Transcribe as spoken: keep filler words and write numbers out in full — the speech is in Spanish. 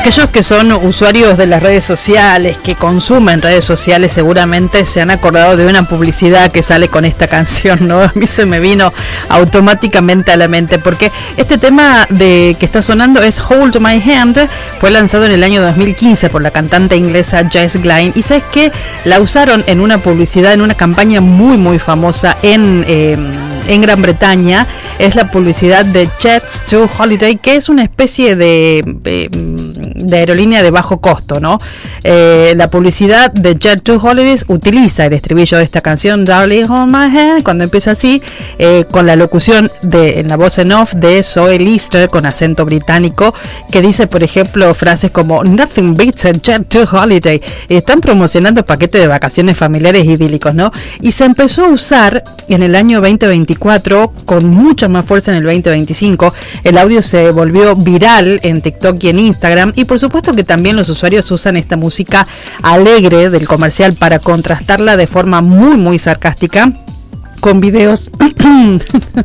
Aquellos que son usuarios de las redes sociales, que consumen redes sociales, seguramente se han acordado de una publicidad que sale con esta canción, ¿no? A mí se me vino automáticamente a la mente, porque este tema de que está sonando es Hold My Hand, fue lanzado en el año dos mil quince por la cantante inglesa Jess Glynne, y sabes que la usaron en una publicidad, en una campaña muy muy famosa en... Eh, en Gran Bretaña. Es la publicidad de Jets to Holiday, que es una especie de, de, de aerolínea de bajo costo, ¿no? Eh, la publicidad de Jet to Holidays utiliza el estribillo de esta canción, Darling on my head, cuando empieza así, eh, con la locución de, en la voz en off de Zoe Lister, con acento británico, que dice, por ejemplo, frases como Nothing beats a Jet to Holiday. Están promocionando paquetes de vacaciones familiares idílicos, ¿no? Y se empezó a usar en el año veinte veinticuatro con mucha más fuerza en el veinte veinticinco. El audio se volvió viral en TikTok y en Instagram, y por supuesto que también los usuarios usan esta música alegre del comercial para contrastarla de forma muy muy sarcástica con videos